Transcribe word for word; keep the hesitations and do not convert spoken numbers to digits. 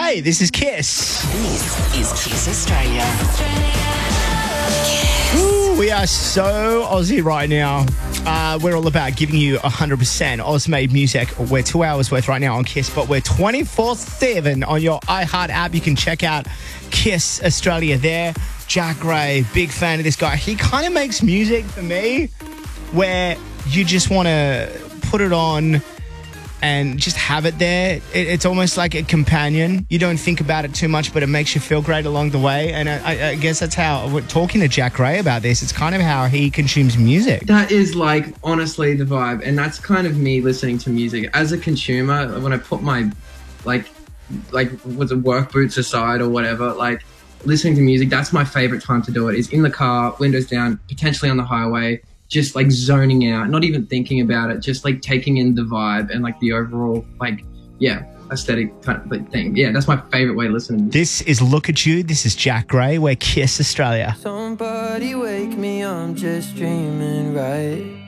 Hey, this is Kiss. This is Kiss Australia. Ooh, we are so Aussie right now. Uh, we're all about giving you one hundred percent Oz-made music. We're two hours worth right now on Kiss, but we're twenty-four seven on your iHeart app. You can check out Kiss Australia there. Jack Gray, big fan of this guy. He kind of makes music for me where you just want to put it on and just have it there. It, it's almost like a companion. You don't think about it too much, but it makes you feel great along the way. And I, I guess that's how, we're talking to Jack Gray about this, it's kind of how he consumes music. That is like, honestly, the vibe. And that's kind of me listening to music. As a consumer, when I put my, like, like, was it work boots aside or whatever, like, listening to music, that's my favorite time to do it, is in the car, windows down, potentially on the highway, just like zoning out, not even thinking about it, just like taking in the vibe and like the overall, like, yeah, aesthetic kind of thing. Yeah, that's my favorite way to listen to music. This is Look At You. This is Jack Gray. We're Kiss Australia. Somebody wake me, I'm just dreaming, right?